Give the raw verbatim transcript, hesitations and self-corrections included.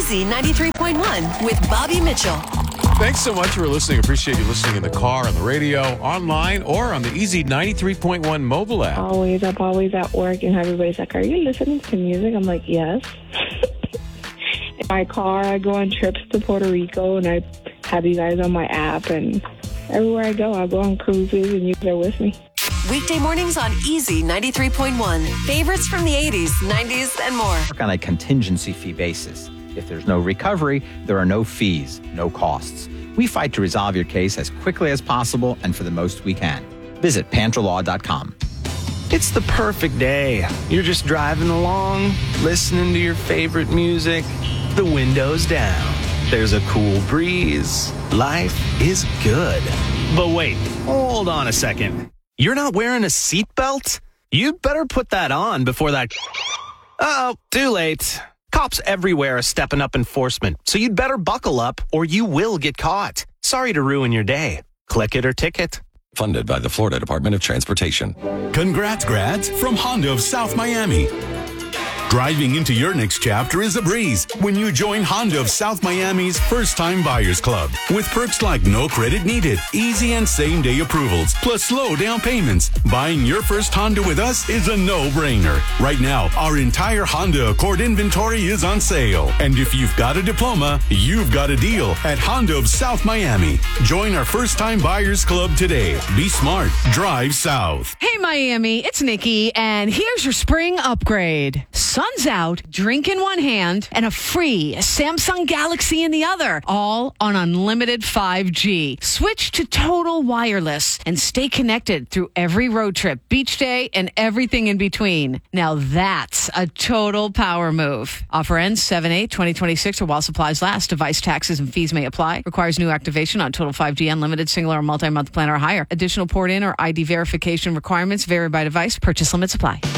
Easy ninety-three point one with Bobby Mitchell. Thanks so much for listening. Appreciate you listening in the car, on the radio, online, or on the Easy ninety-three point one mobile app. Always up, always at work, and everybody's like, are you listening to music? I'm like, yes. In my car, I go on trips to Puerto Rico, and I have you guys on my app, and everywhere I go, I go on cruises, and you guys are with me. Weekday mornings on Easy ninety-three point one. Favorites from the eighties, nineties, and more. On a contingency fee basis. If there's no recovery, there are no fees, no costs. We fight to resolve your case as quickly as possible and for the most we can. Visit Pantra Law dot com. It's the perfect day. You're just driving along, listening to your favorite music, the windows down. There's a cool breeze. Life is good. But wait, hold on a second. You're not wearing a seatbelt? You'd better put that on before that... Uh-oh, too late. Cops everywhere are stepping up enforcement, so you'd better buckle up or you will get caught. Sorry to ruin your day. Click it or ticket. Funded by the Florida Department of Transportation. Congrats, grads, from Honda of South Miami. Driving into your next chapter is a breeze when you join Honda of South Miami's First-Time Buyers Club. With perks like no credit needed, easy and same-day approvals, plus low down payments. Buying your first Honda with us is a no-brainer. Right now, our entire Honda Accord inventory is on sale. And if you've got a diploma, you've got a deal at Honda of South Miami. Join our First-Time Buyers Club today. Be smart. Drive south. Hey, Miami, it's Nikki, and here's your spring upgrade. Sun's out, drink in one hand, and a free Samsung Galaxy in the other, all on unlimited five G. Switch to Total Wireless and stay connected through every road trip, beach day, and everything in between. Now that's a total power move. Offer ends seven eight twenty twenty-six or while supplies last. Device taxes and fees may apply. Requires new activation on Total five G Unlimited single or multi-month plan or higher. Additional port in or I D verification requirements vary by device. Purchase limits apply.